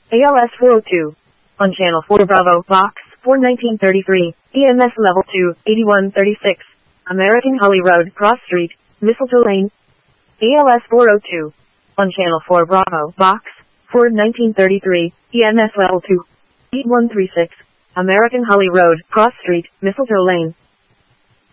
ALS 402. On Channel 4 Bravo, Box 4 1933, EMS Level 2, 8136. American Holly Road, Cross Street, Mistletoe Lane. ALS 402. On Channel 4 Bravo, Box 4 1933, EMS Level 2, 8136. American Holly Road, Cross Street, Mistletoe Lane.